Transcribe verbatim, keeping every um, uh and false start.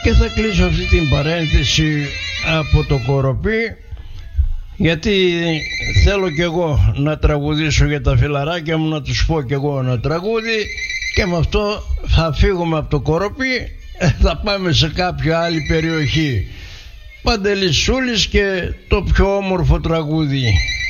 Και θα κλείσω αυτή την παρένθεση από το Κοροπή, γιατί θέλω κι εγώ να τραγουδήσω για τα φιλαράκια μου, να τους πω κι εγώ ένα τραγούδι, και με αυτό θα φύγουμε από το Κοροπή, θα πάμε σε κάποια άλλη περιοχή. Παντελής Σούλης και το πιο όμορφο τραγούδι.